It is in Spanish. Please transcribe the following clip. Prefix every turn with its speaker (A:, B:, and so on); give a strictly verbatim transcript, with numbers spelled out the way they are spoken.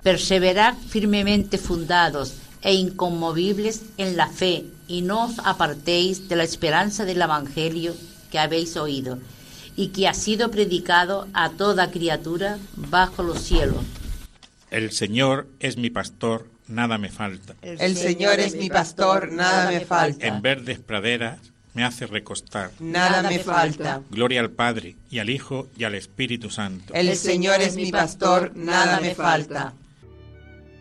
A: Perseverad firmemente fundados e inconmovibles en la fe, y no os apartéis de la esperanza del Evangelio que habéis oído, y que ha sido predicado a toda criatura bajo los cielos.
B: El Señor es mi pastor, nada me falta.
C: El Señor es mi pastor, nada me falta.
B: En verdes praderas me hace recostar.
C: Nada me falta.
B: Gloria al Padre, y al Hijo, y al Espíritu Santo.
C: El Señor es mi pastor, nada me falta.